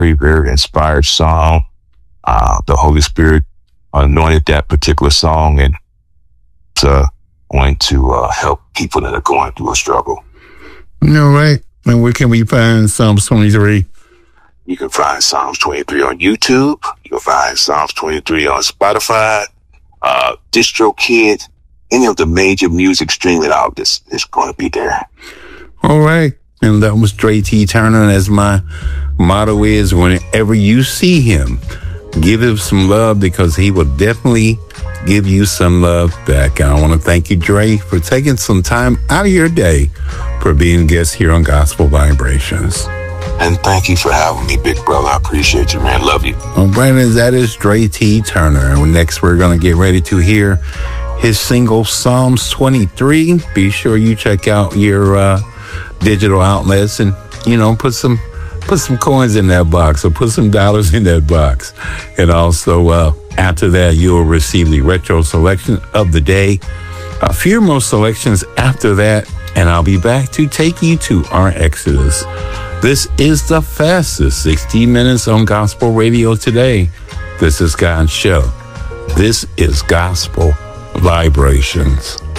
very, very inspired song. The Holy Spirit anointed that particular song, and it's going to help people that are going through a struggle. All right. And where can we find Psalms 23? You can find Psalms 23 on YouTube. You can find Psalms 23 on Spotify, DistroKid, any of the major music streaming outlets is going to be there. All right. And that was Dre T. Turner. And as my motto is, whenever you see him, give him some love, because he will definitely give you some love back. And I want to thank you, Dre, for taking some time out of your day for being a guest here on Gospel Vibrations. And thank you for having me, big brother. I appreciate you, man. Love you. Well, Brandon, that is Dre T. Turner. And next, we're going to get ready to hear his single, Psalms 23. Be sure you check out your digital outlets and, put some coins in that box, or put some dollars in that box. And also, after that, you'll receive the retro selection of the day. A few more selections after that, and I'll be back to take you to our Exodus. This is the fastest 60 minutes on gospel radio today. This is God's show. This is Gospel Vibrations.